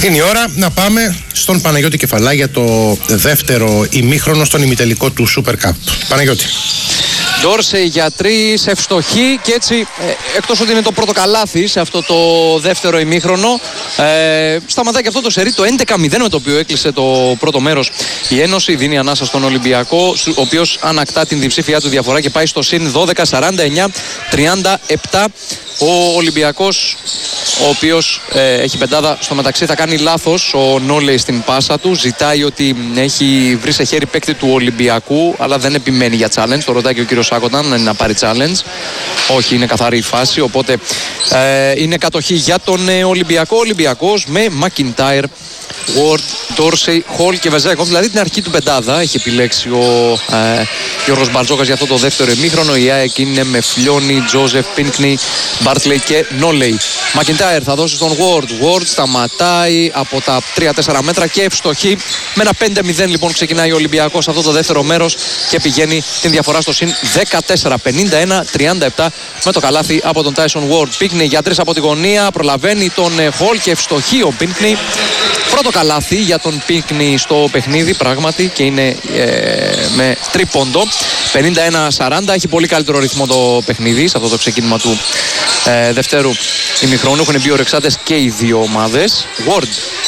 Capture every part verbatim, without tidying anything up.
Είναι η ώρα να πάμε στον Παναγιώτη Κεφαλά για το δεύτερο ημίχρονο στον ημιτελικό του Super Cup. Παναγιώτη. Ντόρσεϊ για τρεις, ευστοχή και έτσι, ε, εκτός ότι είναι το πρώτο καλάθι σε αυτό το δεύτερο ημίχρονο, ε, σταματάει και αυτό το σερί, το έντεκα μηδέν με το οποίο έκλεισε το πρώτο μέρος η Ένωση. Δίνει ανάσα στον Ολυμπιακό, ο οποίος ανακτά την διψήφια του διαφορά και πάει στο συν δώδεκα, σαράντα εννιά τριάντα επτά. Ο Ολυμπιακός, ο οποίος ε, έχει πεντάδα, στο μεταξύ θα κάνει λάθος ο Νόλεϊ στην πάσα του. Ζητάει ότι έχει βρει σε χέρι παίκτη του Ολυμπιακού, αλλά δεν επιμένει για challenge. Το ρωτάει και ο κύριος Σάκονταν να πάρει challenge. Όχι, είναι καθαρή η φάση. Οπότε ε, είναι κατοχή για τον ε, Ολυμπιακό. Ολυμπιακός με McIntyre, Ward, Dorsey, Hall και Βεζέκοφ. Δηλαδή την αρχή του πεντάδα έχει επιλέξει ο ε, Γιώργος Μπαρτζόκας για αυτό το δεύτερο ημίχρονο. Η ΑΕΚ είναι με Φλιόνι, Τζόζεφ, Πίνκνι, Μπάρτλεϊ και Νόλεϊ. McIntyre θα δώσει στον Ward. Ward σταματάει από τα τρία τέσσερα μέτρα και ευστοχή. Με ένα πέντε μηδέν λοιπόν ξεκινάει ο Ολυμπιακός αυτό το δεύτερο μέρος και πηγαίνει την διαφορά στο συν δεκατέσσερα, πενήντα ένα τριάντα επτά με το καλάθι από τον Tyson Ward. Πίνκνι για τρεις από τη γωνία, προλαβαίνει τον Hall και ευστοχή ο Πίνκνι. Πρώτο καλάθι για τον Πίνκνι στο παιχνίδι πράγματι και είναι ε, με τρίποντο. πενήντα ένα σαράντα, έχει πολύ καλύτερο ρυθμό το παιχνίδι σε αυτό το ξεκίνημα του ε, δευτέρου ημιχρόνου. Έχουν μπει ορεξάτες και οι δύο ομάδες. Ward.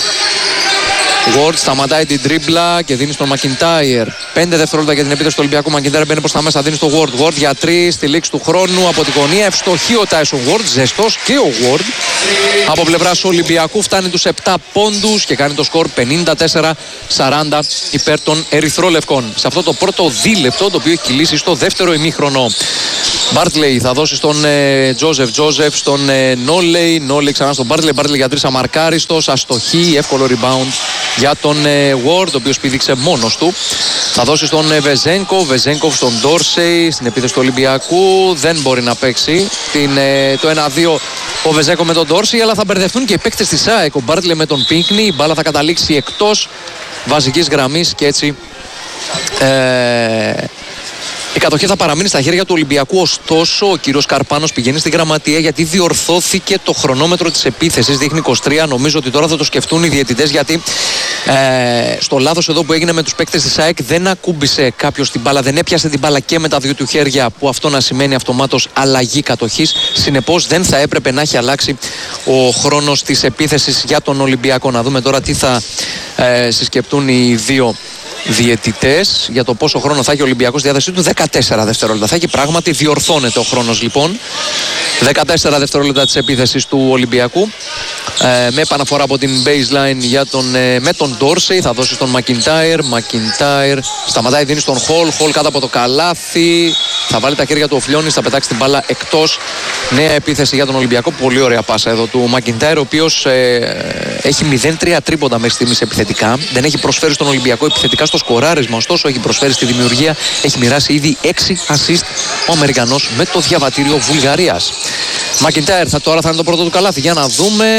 Ward σταματάει την τρίμπλα και δίνει στον McIntyre. πέντε δευτερόλεπτα για την επίθεση του Ολυμπιακού. McIntyre μπαίνει προς τα μέσα, δίνει στον Ward. Ward για τρεις, στη λήξη του χρόνου από τη γωνία. Ευστοχή ο Tyson Ward, ζεστός και ο Ward. Από πλευράς Ολυμπιακού φτάνει τους επτά πόντους και κάνει το σκορ πενήντα τέσσερα σαράντα υπέρ των ερυθρόλευκων. Σε αυτό το πρώτο δίλεπτο το οποίο έχει κυλήσει στο δεύτερο ημίχρονο. Μπάρτλεϊ θα δώσει στον Τζόζεφ, Τζόζεφ στον Νόλεϊ, Νόλεϊ ξανά στον Μπάρτλεϊ, Μπάρτλεϊ για τρεις αμαρκάριστος, αστοχή, εύκολο rebound για τον Ward, ο οποίος πήδηξε μόνος του. Θα δώσει στον Βεζένκο, Βεζένκο στον Ντόρσεϊ, στην επίθεση του Ολυμπιακού, δεν μπορεί να παίξει την, το ένα δύο ο Βεζένκο με τον Ντόρσεϊ, αλλά θα μπερδευτούν και οι παίκτες της ΑΕΚ, ο Μπάρτλεϊ με τον Πίνκνι, η μπάλα θα καταλήξει εκτός βασικής γραμμής και έτσι ε, η κατοχή θα παραμείνει στα χέρια του Ολυμπιακού. Ωστόσο, ο κύριος Καρπάνος πηγαίνει στη γραμματεία γιατί διορθώθηκε το χρονόμετρο της επίθεσης. Δείχνει είκοσι τρία. Νομίζω ότι τώρα θα το σκεφτούν οι διαιτητές γιατί ε, στο λάθος εδώ που έγινε με τους παίκτες της ΑΕΚ δεν ακούμπησε κάποιος την μπάλα, δεν έπιασε την μπάλα και με τα δύο του χέρια, που αυτό να σημαίνει αυτομάτως αλλαγή κατοχής. Συνεπώς δεν θα έπρεπε να έχει αλλάξει ο χρόνος της επίθεσης για τον Ολυμπιακό. Να δούμε τώρα τι θα ε, συσκεπτούν οι δύο διαιτητές για το πόσο χρόνο θα έχει ο Ολυμπιακός. Διάθεσή του δεκατέσσερα δευτερόλεπτα θα έχει, πράγματι διορθώνεται ο χρόνος λοιπόν. δεκατέσσερα δευτερόλεπτα της επίθεσης του Ολυμπιακού ε, με επαναφορά από την baseline για τον, ε, με τον Dorsey. Θα δώσει στον McIntyre, McIntyre σταματάει, δίνει στον Hall, Hall κάτω από το καλάθι, θα βάλει τα χέρια του ο Φλιόνις, θα πετάξει την μπάλα εκτός. Νέα επίθεση για τον Ολυμπιακό, πολύ ωραία πάσα εδώ του McIntyre, ο οποίος ε, έχει μηδέν τρία τρίποντα μέχρι στιγμής επιθετικά, δεν έχει προσφέρει στον Ολυμπιακό επιθετικά στο σκοράρισμα, ωστόσο έχει προσφέρει στη δημιουργία, έχει μοιράσει ήδη έξι assist ο Αμερικανός με το διαβατήριο Βουλγαρίας. McIntyre θα, τώρα θα είναι το πρώτο του καλάθι, για να δούμε.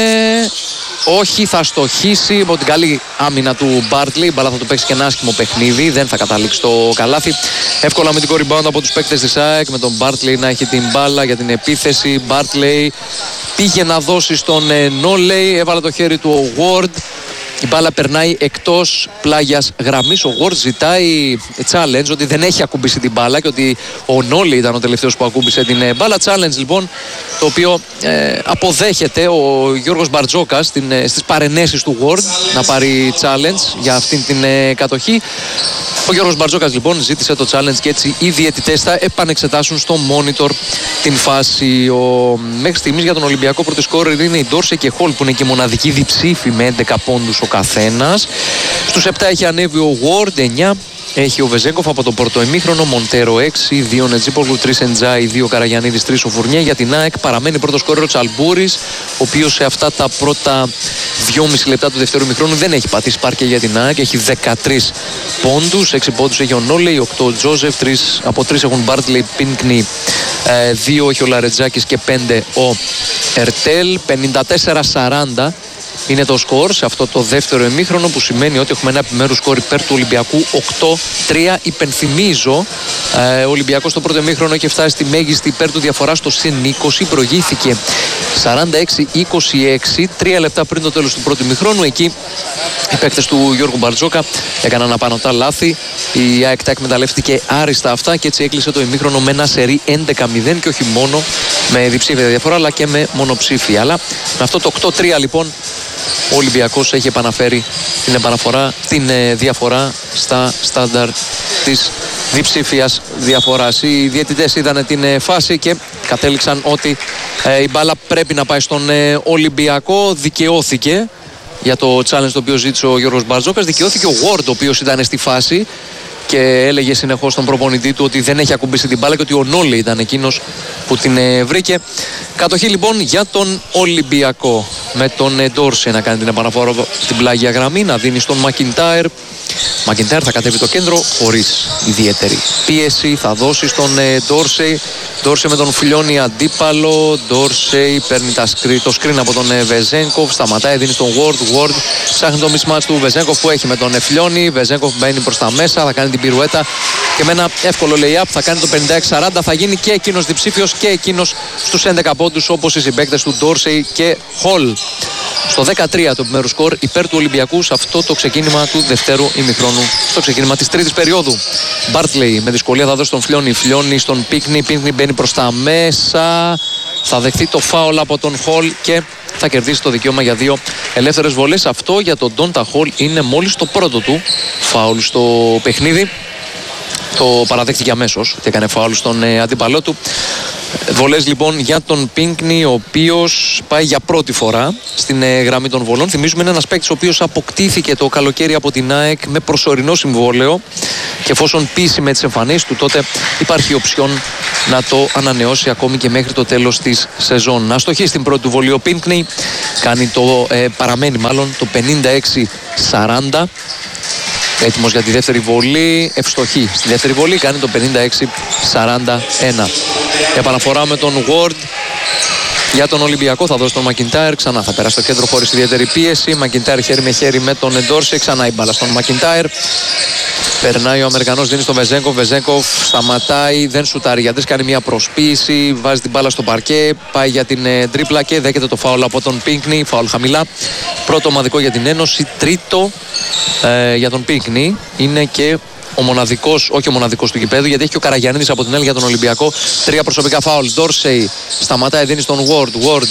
Όχι, θα στοχίσει από την καλή άμυνα του Μπάρτλεϊ. Η μπάλα θα του παίξει και ένα άσχημο παιχνίδι, δεν θα καταλήξει το καλάθι. Εύκολα αμυντικό rebound από τους παίκτες της ΑΕΚ, με τον Μπάρτλεϊ να έχει την μπάλα για την επίθεση. Μπάρτλεϊ πήγε να δώσει στον Νόλεϊ, έβαλε το χέρι του ο Ward. Η μπάλα περνάει εκτός πλάγιας γραμμής. Ο Ward ζητάει challenge, ότι δεν έχει ακούμπησει την μπάλα και ότι ο Νόλεϊ ήταν ο τελευταίος που ακούμπησε την μπάλα. Challenge λοιπόν, το οποίο ε, αποδέχεται ο Γιώργος Μπαρτζόκας στην, ε, στις παρενέσεις του Ward να πάρει challenge για αυτήν την ε, κατοχή. Ο Γιώργος Μπαρτζόκας λοιπόν ζήτησε το challenge και έτσι οι διαιτητές θα επανεξετάσουν στο monitor την φάση. Ο... Μέχρι στιγμής για τον Ολυμπιακό πρώτη σκόρερ είναι η Dorsey και Hall, που είναι και μοναδική διψήφη με έντεκα πόντους ο καθένας. Στους επτά έχει ανέβει ο Ward, εννιά. Έχει ο Βεζέγκοφ από το πρώτο ημίχρονο, Μοντέρο έξι, δύο Νετζίπογλου, τρία Εντζάι, δύο Καραγιαννίδης, τρία ο Φουρνιέ. Για την ΑΕΚ παραμένει πρώτο σκόρερ ο Τσαλμπούρης, ο οποίος σε αυτά τα πρώτα δυόμιση λεπτά του δεύτερου ημιχρόνου δεν έχει πατήσει πάρκια για την ΑΕΚ. Έχει δεκατρείς πόντους, έξι πόντους έχει ο Νόλεϊ, οκτώ ο Τζόζεφ, τρεις, από τρεις έχουν Μπάρτλεϊ, Πίνκνι, δύο έχει ο Λαρετζάκης και πέντε ο Ερτέλ. πενήντα τέσσερα σαράντα είναι το σκορ σε αυτό το δεύτερο ημίχρονο, που σημαίνει ότι έχουμε ένα επιμέρους σκορ υπέρ του Ολυμπιακού οκτώ τρία. Υπενθυμίζω, ε, ο Ολυμπιακός στο πρώτο ημίχρονο έχει φτάσει στη μέγιστη υπέρ του διαφορά στο συν είκοσι, προηγήθηκε σαράντα έξι είκοσι έξι, τρία λεπτά πριν το τέλος του πρώτου ημίχρονου. Εκεί οι παίκτες του Γιώργου Μπαρτζόκα έκαναν απανωτά λάθη. Η ΑΕΚ τα εκμεταλλεύτηκε άριστα αυτά και έτσι έκλεισε το ημίχρονο με ένα σερί έντεκα μηδέν, και όχι μόνο με διψήφια διαφορά αλλά και με μονοψήφια. Αλλά με αυτό το οκτώ τρία λοιπόν ο Ολυμπιακός έχει επαναφέρει την επαναφορά, την ε, διαφορά στα στάνταρ της διψήφιας διαφοράς. Οι διαιτητές είδαν την ε, φάση και κατέληξαν ότι ε, η μπάλα πρέπει να πάει στον ε, Ολυμπιακό. Δικαιώθηκε για το challenge το οποίο ζήτησε ο Γιώργος Μπαρτζόκας. Δικαιώθηκε ο Ward, ο οποίος ήταν στη φάση και έλεγε συνεχώς στον προπονητή του ότι δεν έχει ακουμπήσει την μπάλα και ότι ο Νόλε ήταν εκείνος που την ε, βρήκε. Κατοχή λοιπόν για τον Ολυμπιακό, με τον ε, Ντόρσεϊ να κάνει την επαναφορά στην πλάγια γραμμή, να δίνει στον Μακιντάιρ. Μακιντάιρ θα κατέβει το κέντρο χωρίς ιδιαίτερη πίεση, θα δώσει στον ε, Ντόρσεϊ. Ντόρσεϊ με τον Φιλιώνη αντίπαλο. Ντόρσεϊ παίρνει τα σκρι, το σκριν από τον ε, Βεζένκοφ, σταματάει, δίνει στον Ward. Ward ψάχνει το mismatch του Βεζένκοφ που έχει με τον ε, Φιλιώνη. Βεζένκοφ μπαίνει προς τα μέσα, θα κάνει την πυρουέτα και με ένα εύκολο lay-up θα κάνει το πενήντα έξι σαράντα. Θα γίνει και εκείνος διψήφιος και εκείνος στους έντεκα πόντους, όπως οι συμπαίκτες του Ντόρσεϊ και Χολ. Στο δεκατρία το επιμέρους σκορ υπέρ του Ολυμπιακού σε αυτό το ξεκίνημα του δευτέρου ημιχρόνου, στο ξεκίνημα της τρίτης περίοδου. Μπάρτλεϊ με δυσκολία θα δώσει τον Φιλιώνη. Φιλιώνη στον Πίκνι. Πίκνι μπαίνει προς τα μέσα. Θα δεχτεί το φάουλ από τον Χολ και θα κερδίσει το δικαίωμα για δύο ελεύθερες βολές. Αυτό για τον Ντόντα Χολ είναι μόλις το πρώτο του φάουλ στο παιχνίδι. Το παραδέχτηκε αμέσως ότι έκανε φάουλ στον ε, αντίπαλό του. Βολές λοιπόν για τον Πίνκνι, ο οποίος πάει για πρώτη φορά στην ε, γραμμή των βολών. Θυμίζουμε είναι ένας παίκτης ο οποίος αποκτήθηκε το καλοκαίρι από την ΑΕΚ με προσωρινό συμβόλαιο και εφόσον πείσει με τις εμφανίσεις του, τότε υπάρχει οψιόν να το ανανεώσει ακόμη και μέχρι το τέλος της σεζόν. Αστοχή στην πρώτη του βολή ο Πίνκνι, κάνει το, ε, παραμένει μάλλον το πενήντα έξι σαράντα. Έτοιμος για τη δεύτερη βολή, ευστοχή στη δεύτερη βολή, κάνει το πενήντα έξι σαράντα ένα. Επαναφορά με τον Ward για τον Ολυμπιακό, θα δώσει τον Μακιντάιρ, ξανά θα περάσει στο κέντρο χωρίς ιδιαίτερη πίεση. Μακιντάιρ χέρι με χέρι με τον Ντόρσεϊ, ξανά η μπάλα στον Μακιντάιρ. Περνάει ο Αμερικανός, δίνει στον Βεζένκοφ. Βεζένκοφ σταματάει, δεν σουτάρει γιατί κάνει μια προσποίηση. Βάζει την μπάλα στο παρκέ, πάει για την ε, τρίπλα και δέχεται το φάουλ από τον Πίνκνι. Φάουλ χαμηλά. Πρώτο ομαδικό για την Ένωση, τρίτο ε, για τον Πίνκνι. Είναι και ο μοναδικός, όχι ο μοναδικός του γηπέδου, γιατί έχει και ο Καραγιαννίδης από την άλλη για τον Ολυμπιακό. Τρία προσωπικά φάουλ. Ντόρσεϊ σταματάει, δίνει στον Ward. Ward.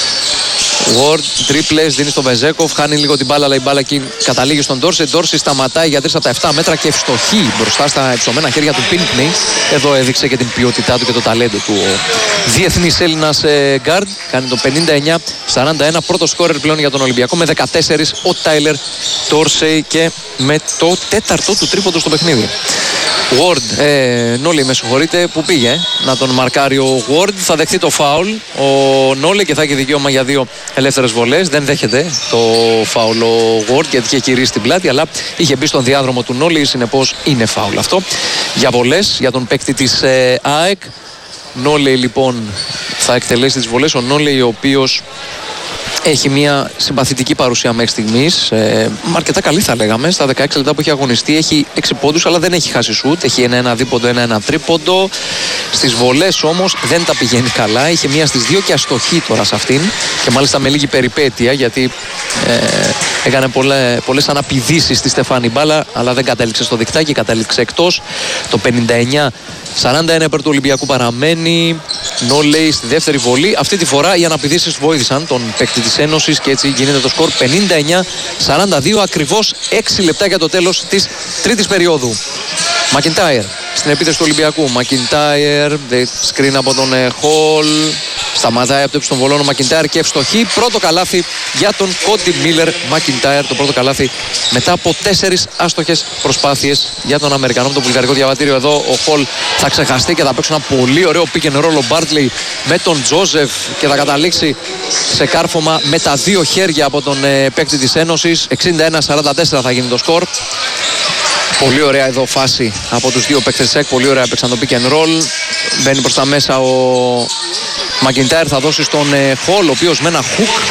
Ward, τρίπλες, δίνει στον Βεζέκοφ, χάνει λίγο την μπάλα, αλλά η μπάλα εκεί καταλήγει στον Ντόρσεϊ. Ντόρσεϊ σταματάει για τρία από τα επτά μέτρα και ευστοχή μπροστά στα υψωμένα χέρια του Πίνκνι. Εδώ έδειξε και την ποιότητά του και το ταλέντο του ο διεθνής Έλληνας γκάρντ. Κάνει το πενήντα εννιά σαράντα ένα. Πρώτο σκόρερ πλέον για τον Ολυμπιακό με δεκατέσσερα ο Τάιλερ Ντόρσεϊ και με το τέταρτο του τρίποντο στο παιχνίδι. Ward, ε, Νόλε με συγχωρείτε, που πήγε να τον μαρκάρει ο Ward. Θα δεχτεί το φάουλ ο Νόλε και θα έχει δικαίωμα για δύο ελεύθερες βολές. Δεν δέχεται το φάουλ ο Ward γιατί είχε κυρίσει την πλάτη, αλλά είχε μπει στον διάδρομο του Νόλε, συνεπώς είναι φάουλ αυτό. Για βολές για τον παίκτη της ε, ΑΕΚ. Νόλε λοιπόν θα εκτελέσει τις βολές. Ο Νόλε ο οποίος έχει μια συμπαθητική παρουσία μέχρι στιγμής, ε, αρκετά καλή θα λέγαμε. Στα δεκαέξι λεπτά που έχει αγωνιστεί έχει έξι πόντους, αλλά δεν έχει χάσει σουτ. Έχει ένα ένα δίποντο, ένα ένα τρίποντο. Στις βολές όμως δεν τα πηγαίνει καλά. Είχε μία στις δύο και αστοχή τώρα σε αυτήν. Και μάλιστα με λίγη περιπέτεια, γιατί ε, έκανε πολλέ, πολλές αναπηδήσεις στη Στεφάνη μπάλα, αλλά δεν κατέληξε στο δικτάκι, κατέληξε εκτός. Το πενήντα εννιά σαράντα ένα υπέρ του Ολυμπιακού παραμένει. Νόλεϊ στη δεύτερη βολή. Αυτή τη φορά οι αναπηδήσεις βοήθησαν τον παίκτη της Ένωσης και έτσι γίνεται το σκορ πενήντα εννιά σαράντα δύο, ακριβώς έξι λεπτά για το τέλος της τρίτης περίοδου. Μακιντάιρ στην επίθεση του Ολυμπιακού. Μακιντάιρ, σκριν από τον Χολ. Σταματάει από το ύψος των βολών ο Μακιντάιρ και ευστοχή. Πρώτο καλάθι για τον Κόντι Μίλερ Μακιντάιρ. Το πρώτο καλάθι μετά από τέσσερις άστοχες προσπάθειες για τον Αμερικανό με το βουλγαρικό διαβατήριο. Εδώ ο Χολ θα ξεχαστεί και θα παίξει ένα πολύ ωραίο pick and roll ο Μπάρτλεϊ με τον Τζόζεφ και θα καταλήξει σε κάρφωμα με τα δύο χέρια από τον ε, παίκτη της Ένωσης. εξήντα ένα σαράντα τέσσερα θα γίνει το σκορ. Πολύ ωραία εδώ φάση από τους δύο παίκτες της ΑΕΚ. Πολύ ωραία παίξαν το pick and roll. Μπαίνει προς τα μέσα ο Μακιντάιρ, θα δώσει στον ε, Χολ, ο οποίος με ένα hook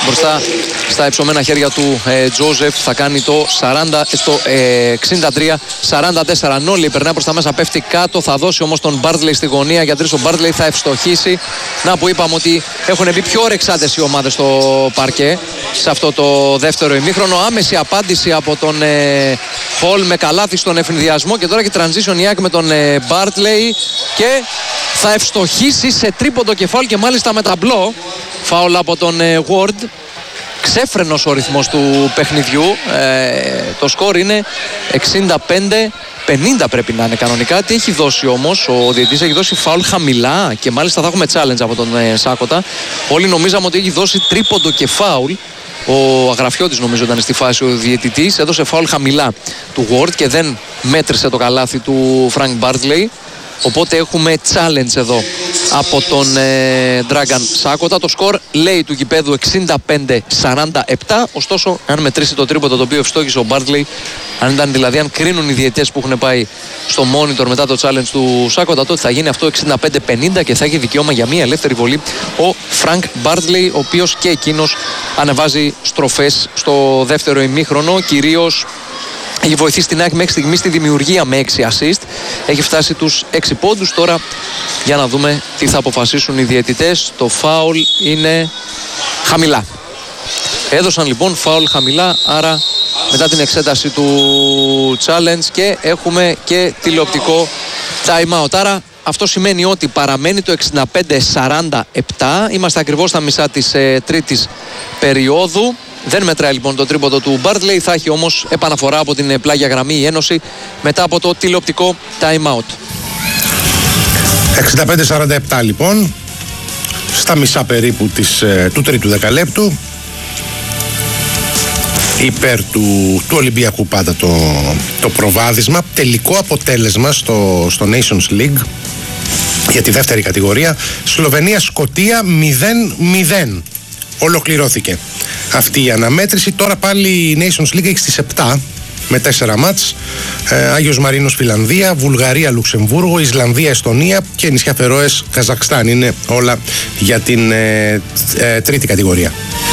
μπροστά στα υψωμένα χέρια του ε, Τζόζεφ. Θα κάνει το, σαράντα, το ε, εξήντα τρία σαράντα τέσσερα. Νόλι περνάει προς τα μέσα, πέφτει κάτω. Θα δώσει όμως τον Μπάρτλεϊ στη γωνία. Για τρεις ο Μπάρτλεϊ θα ευστοχίσει. Να που είπαμε ότι έχουν μπει πιο ορεξάτες οι ομάδες στο παρκέ σε αυτό το δεύτερο ημίχρονο. Άμεση απάντηση από τον ε, Χολ με καλάθι στον ευνηδιασμό. Και τώρα και transition Yak με τον ε, Μπάρτλεϊ. Και θα ευστοχίσει σε τρίποντο και φάουλ, και μάλιστα με ταμπλό. Φάουλ από τον ε, Ward. Ξέφρενος ο ρυθμός του παιχνιδιού. Ε, το σκορ είναι εξήντα πέντε πενήντα πρέπει να είναι κανονικά. Τι έχει δώσει όμως ο διαιτητής? Έχει δώσει φάουλ χαμηλά και μάλιστα θα έχουμε challenge από τον ε, Σάκοτα. Όλοι νομίζαμε ότι έχει δώσει τρίποντο και φάουλ. Ο Αγραφιώτης νομίζω ήταν στη φάση ο διαιτητής. Έδωσε φάουλ χαμηλά του Ward και δεν μέτρησε το καλάθι του Frank Bartley. Οπότε έχουμε challenge εδώ από τον ε, Dragan Σάκοτα. Το σκορ λέει του γηπέδου εξήντα πέντε σαράντα επτά. Ωστόσο, αν μετρήσει το τρίποντο το οποίο ευστόχησε ο Μπάρτλεϊ, αν ήταν δηλαδή, αν κρίνουν οι διαιτές που έχουν πάει στο monitor μετά το challenge του Σάκοτα, τότε θα γίνει αυτό εξήντα πέντε πενήντα και θα έχει δικαίωμα για μια ελεύθερη βολή ο Frank Bartley, ο οποίος και εκείνος ανεβάζει στροφές στο δεύτερο ημίχρονο. Κυρίως έχει βοηθήσει την ΑΕΚ μέχρι στιγμή στη δημιουργία με έξι assist. Έχει φτάσει τους έξι πόντους. Τώρα για να δούμε τι θα αποφασίσουν οι διαιτητές. Το φάουλ είναι χαμηλά. Έδωσαν λοιπόν φάουλ χαμηλά, άρα μετά την εξέταση του challenge και έχουμε και τηλεοπτικό time out. Άρα αυτό σημαίνει ότι παραμένει το εξήντα πέντε σαράντα επτά. Είμαστε ακριβώς στα μισά της ε, τρίτης περίοδου. Δεν μετράει λοιπόν το τρίποντο του Bartley. Θα έχει όμως επαναφορά από την πλάγια γραμμή η Ένωση μετά από το τηλεοπτικό time out. εξήντα πέντε σαράντα επτά λοιπόν. Στα μισά περίπου της, του τρίτου δεκαλέπτου. Υπέρ του, του Ολυμπιακού πάντα το, το προβάδισμα. Τελικό αποτέλεσμα στο, στο Nations League για τη δεύτερη κατηγορία. Σλοβενία-Σκωτία μηδέν μηδέν. Ολοκληρώθηκε αυτή η αναμέτρηση. Τώρα πάλι η Nations League έχει στις επτά με τέσσερα μάτς. ε, Άγιος Μαρίνος Φιλανδία, Βουλγαρία Λουξεμβούργο, Ισλανδία Εστονία και νησιά Φερόες Καζακστάν. Είναι όλα για την ε, ε, τρίτη κατηγορία.